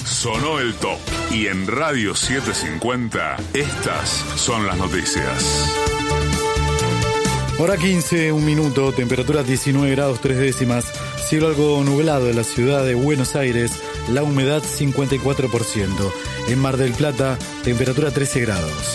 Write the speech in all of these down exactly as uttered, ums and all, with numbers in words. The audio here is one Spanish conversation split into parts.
Sonó el top. Y en Radio setecientos cincuenta, estas son las noticias. Hora quince, un minuto, temperatura diecinueve grados tres décimas, cielo algo nublado en la ciudad de Buenos Aires, la humedad cincuenta y cuatro por ciento. En Mar del Plata, temperatura trece grados.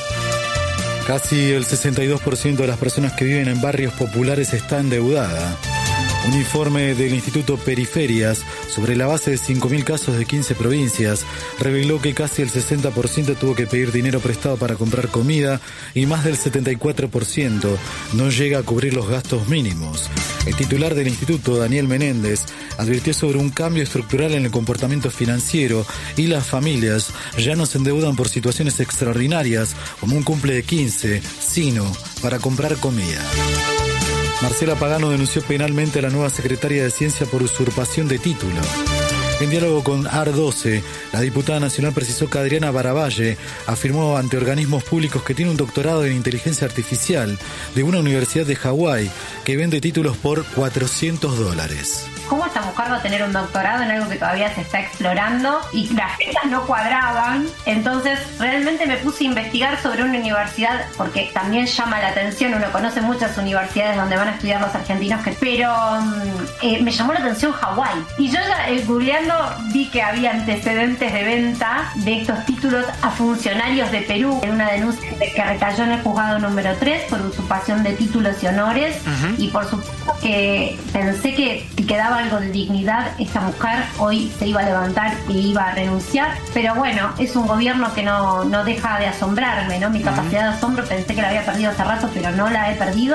Casi el sesenta y dos por ciento de las personas que viven en barrios populares está endeudada. Un informe del Instituto Periferias sobre la base de cinco mil casos de quince provincias reveló que casi el sesenta por ciento tuvo que pedir dinero prestado para comprar comida y más del setenta y cuatro por ciento no llega a cubrir los gastos mínimos. El titular del instituto, Daniel Menéndez, advirtió sobre un cambio estructural en el comportamiento financiero y las familias ya no se endeudan por situaciones extraordinarias como un cumple de quince, sino para comprar comida. Marcela Pagano denunció penalmente a la nueva secretaria de Ciencia por usurpación de título. En diálogo con A R doce, la diputada nacional precisó que Adriana Baravalle afirmó ante organismos públicos que tiene un doctorado en inteligencia artificial de una universidad de Hawái que vende títulos por cuatrocientos dólares. ¿Cómo esta mujer va a tener un doctorado en algo que todavía se está explorando? Y las fechas no cuadraban. Entonces realmente me puse a investigar sobre una universidad, porque también llama la atención. Uno conoce muchas universidades donde van a estudiar los argentinos, que, pero eh, me llamó la atención Hawái. Y yo ya eh, googleando vi que había antecedentes de venta de estos títulos a funcionarios de Perú en una denuncia que recayó en el juzgado número tres por usurpación de títulos y honores. Uh-huh. Y por supuesto que pensé que si quedaba algo de dignidad, esta mujer hoy se iba a levantar y iba a renunciar, pero bueno, es un gobierno que no, no deja de asombrarme, ¿no? Mi capacidad de asombro pensé que la había perdido hace rato, pero no la he perdido.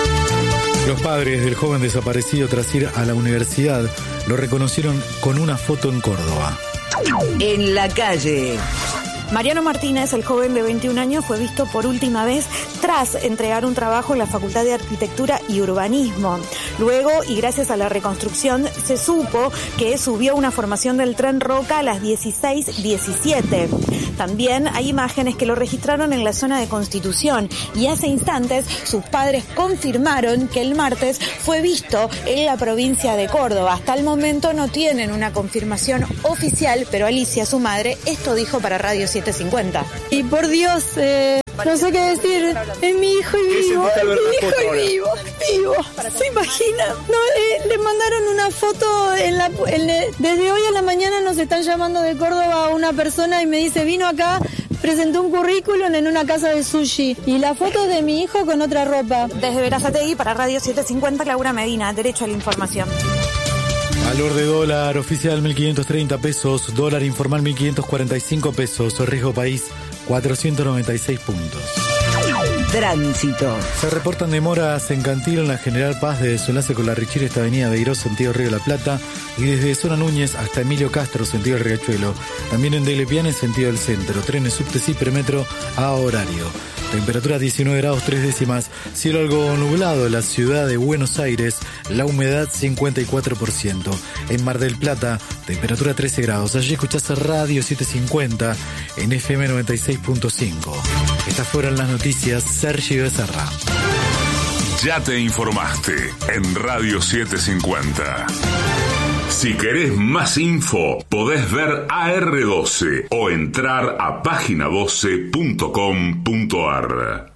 Los padres del joven desaparecido tras ir a la universidad lo reconocieron con una foto en Córdoba. En la calle. Mariano Martínez, el joven de veintiún años, fue visto por última vez tras entregar un trabajo en la Facultad de Arquitectura y Urbanismo. Luego, y gracias a la reconstrucción, se supo que subió una formación del tren Roca a las dieciséis diecisiete. También hay imágenes que lo registraron en la zona de Constitución y hace instantes sus padres confirmaron que el martes fue visto en la provincia de Córdoba. Hasta el momento no tienen una confirmación oficial, pero Alicia, su madre, esto dijo para Radio setecientos cincuenta. Y por Dios, eh, no sé qué decir, es mi hijo y vivo, es mi hijo y vivo, vivo. ¿Se imagina? No, eh, le mandaron una foto, en la, en, desde hoy a la mañana nos están llamando de Córdoba a una persona y me dice, vino acá, presentó un currículum en una casa de sushi y la foto de mi hijo con otra ropa. Desde Verazategui para Radio setecientos cincuenta, Laura Medina, derecho a la información. Valor de dólar oficial mil quinientos treinta pesos, dólar informal mil quinientos cuarenta y cinco pesos, riesgo país cuatrocientos noventa y seis puntos. Tránsito. Se reportan demoras en Cantil en la General Paz desde su enlace con la Richiri hasta Avenida Beiró, sentido Río de la Plata, y desde Zona Núñez hasta Emilio Castro, sentido el Riachuelo. También en Delepiane, sentido del centro. Trenes subte y premetro a horario. Temperatura diecinueve grados tres décimas, cielo algo nublado en la ciudad de Buenos Aires, la humedad cincuenta y cuatro por ciento. En Mar del Plata, temperatura trece grados. Allí escuchás Radio setecientos cincuenta en F M noventa y seis punto cinco. Estas fueron las noticias. Sergi Becerra. Ya te informaste en Radio setecientos cincuenta. Si querés más info, podés ver A R doce o entrar a página doce punto com punto ar.